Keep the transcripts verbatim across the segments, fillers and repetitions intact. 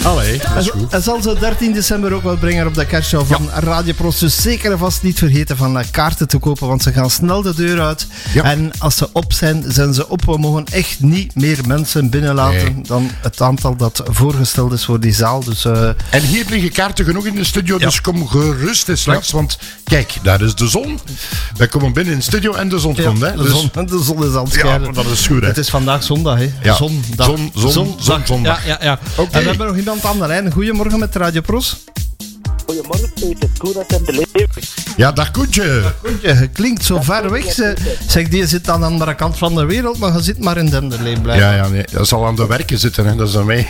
Allee, dat is goed. En zal ze dertien december ook wel brengen op de kerstshow van ja. Radio Pros. Dus zeker en vast niet vergeten van uh, kaarten te kopen, want ze gaan snel de deur uit. Ja. En als ze op zijn, zijn ze op. We mogen echt niet meer mensen binnenlaten nee. dan het aantal dat voorgesteld is voor die zaal. Dus, uh... En hier liggen kaarten genoeg in de studio, ja. dus kom gerust eens langs. Ja. Want kijk, daar is de zon. Wij komen binnen in de studio en de zon ja, komt. Hè? De, dus... zon, de zon is aan het schijnen. Ja, dat is goed. Hè? Het is vandaag zondag. Hè? Ja. Zondag. Zon, zon, zon, zon, zondag. Ja, ja, ja. Okay. En we hebben nog iemand aan de lijn. Goedemorgen met Radio Pros. Goedemorgen, Peter. Koen en de Leeuw. Ja, dag Koentje. Dag Koentje, je klinkt zo dag, ver weg. Ze, zeg, die zit aan de andere kant van de wereld, maar je zit maar in Denderlee blijven. Ja, ja, nee. Dat zal aan de werken zitten, hè. Dat is aan mij.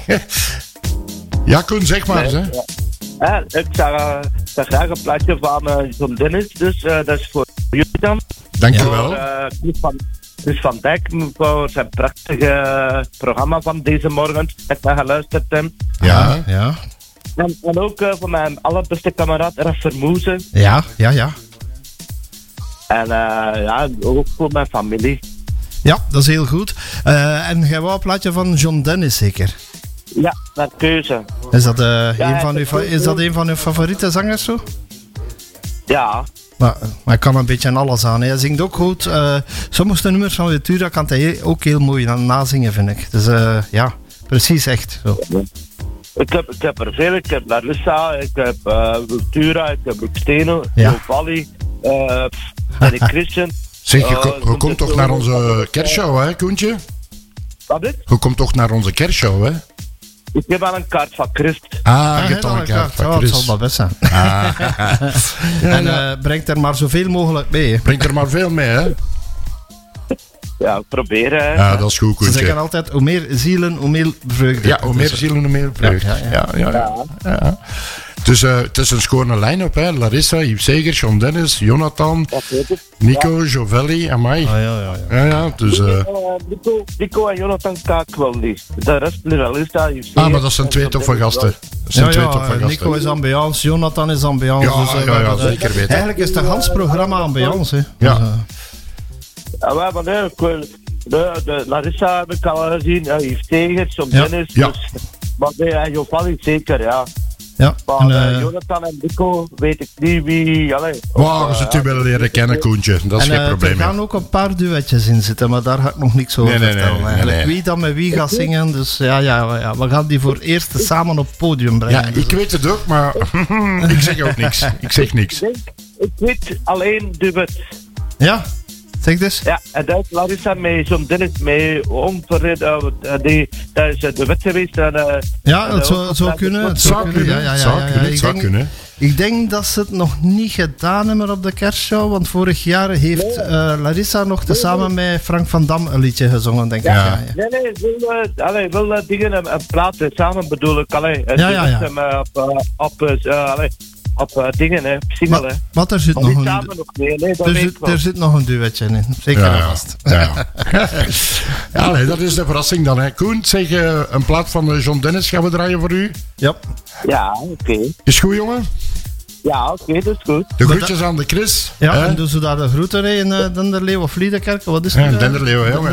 Ja, Koen, zeg maar eens. Nee, ja. Ja, ik zou uh, graag een plaatje van uh, John Dennis, dus uh, dat is voor jullie dan. Dank je wel. Uh, Chris van, Chris van Dijk voor zijn prachtige programma van deze morgen. Ik heb geluisterd heb. Ja, ja. En, en ook uh, voor mijn allerbeste kameraad Raf Vermoezen. Ja, ja, ja. En uh, ja, ook voor mijn familie. Ja, dat is heel goed. Uh, en jij wou een plaatje van John Dennis zeker? Ja, naar keuze. Is dat, uh, ja, een, van uw, is dat een van uw favoriete zangers zo? Ja. Maar, maar hij kan een beetje aan alles aan. Hè. Hij zingt ook goed. Uh, sommige nummers van Ventura kan hij ook heel mooi nazingen, vind ik. Dus uh, ja, precies echt. Zo. Ik heb, ik heb er veel. Ik heb Larissa, ik heb uh, Ventura, ik heb Steno, ja. Valley, uh, en ik Christian. Zeg, je, ko- je uh, komt toch naar onze kerstshow, hè, Koentje? Wat is? Je komt toch naar onze kerstshow, hè? Ik heb al een kaart van Christ. Ah, je hebt al een kaart van Christ. Ja, dat zal wel best zijn. Ah. ja, en uh, brengt er maar zoveel mogelijk mee. Hè. Brengt er maar veel mee, hè? Ja, proberen. Ja, dat is goed, Koentje. Ze zeggen altijd, hoe meer zielen, hoe meer vreugde. Ja, hoe meer zielen, hoe meer vreugde. Ja, ja, ja. ja, ja. ja. ja. Dus uh, het is een scorende line-up, hè. Larissa, Yves Segers, John Dennis, Jonathan, Nico, ja. Jovelli, Amai. Ah, ja, ja, ja. ja, ja dus, uh... Nico, Nico en Jonathan kaak wel niet. De rest, Larissa, Yves Segers. Ah, maar dat zijn twee toffe gasten. Dat zijn ja, twee ja, toffe gasten. Nico is ambiance, Jonathan is ambiance. Ja, dus, uh, ja, ja, dat, zeker weten. Eigenlijk is het Hans programma ambiance, hè. Ja. Dus, uh... Ja, maar nee, de, de Larissa heb ik al gezien, uh, Yves Segers, John ja. Dennis. Ja. Dus, maar nee, uh, Jovalli zeker, ja. Ja, maar en, uh, uh, Jonathan en Nico weet ik niet wie. Allee, wow, of, ze uh, uh, willen leren kennen, Koentje. Dat is en, geen uh, probleem. Er gaan ook een paar duetjes in zitten, maar daar ga ik nog niks over nee, nee, vertellen. Nee, nee, nee, nee. Wie dan met wie gaat zingen, dus ja, ja, ja, we gaan die voor eerst samen op het podium brengen. Ja, dus ik weet het ook, maar ik zeg ook niks. Ik zeg niks. Ik, ik weet alleen duet. Ja, zeg dus. Ja, en dat is Larissa met John Dennis mee onverred. Uh, die, dat is uh, de wet geweest. En, uh, ja, en, het uh, zou, zou kunnen. Het zou kunnen. Ja, ja, ja, zou ja, ja. kunnen. Ik, zou denk, kunnen. ik denk dat ze het nog niet gedaan hebben op de kerstshow, want vorig jaar heeft uh, Larissa nog te samen met Frank van Dam een liedje gezongen, denk ja. ik. Ja, ja. Nee, nee, wil, uh, allee, wil uh, dingen en uh, platen samen bedoel ik. Allee, ja, ja, ja. Hem, uh, op, uh, op, uh, allee, op uh, dingen, hè, single, hè. Wat er zit maar nog een... samen nog nee, nee, dat er, weet zit, ik wel. er zit nog een duetje in, zeker ja, en vast. Ja, ja nee, dat is de verrassing dan, hè. Koen, zeg, uh, een plaat van uh, John Dennis gaan we draaien voor u? Ja. Ja, oké. Okay. Is goed, jongen? Ja, oké, okay, dat is goed. De groetjes aan de Chris. Ja, hè? en doen ze daar de groeten in uh, Denderleeuw of Liedekerke? Wat is Ja, het? Denderleeuw, hè, jongen.